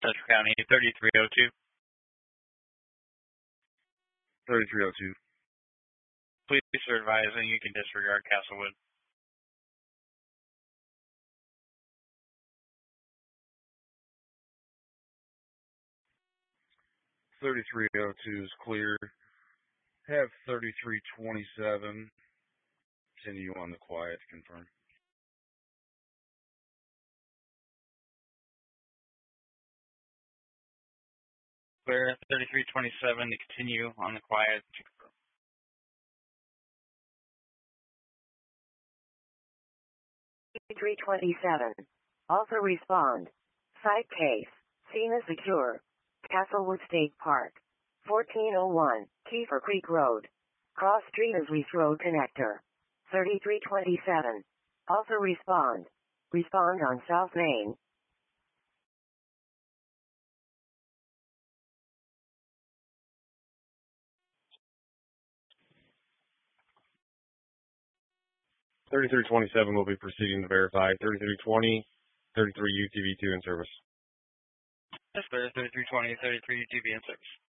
Central County, 3302. 3302. Please are advising you can disregard Castlewood. .3302 is clear. Have 3327 continue on the quiet to confirm. Clear 3327 to continue on the quiet to confirm. .3327. Also respond. Site case. Scene is secure. Castlewood State Park. 1401, Kiefer Creek Road. Cross Street is Reese Road Connector. 3327. Also respond. Respond on South Main. .3327 will be proceeding to verify. 3320, 33 UTV2 in service. Yes, sir. 3320, 33 UTV in service.